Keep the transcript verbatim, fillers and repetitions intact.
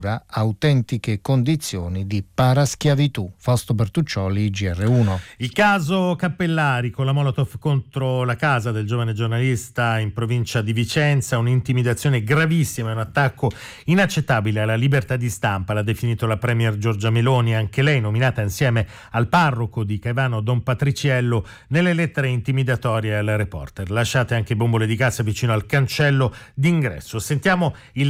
autentiche condizioni di paraschiavitù. Fausto Bertuccioli, G R uno. Il caso Cappellari con la Molotov contro la casa del giovane giornalista in provincia di Vicenza, un'intimidazione gravissima e un attacco inaccettabile alla libertà di stampa, l'ha definito la premier Giorgia Meloni, anche lei nominata insieme al parroco di Caivano Don Patriciello nelle lettere intimidatorie al reporter. Lasciate anche bombole di gas vicino al cancello d'ingresso. Sentiamo il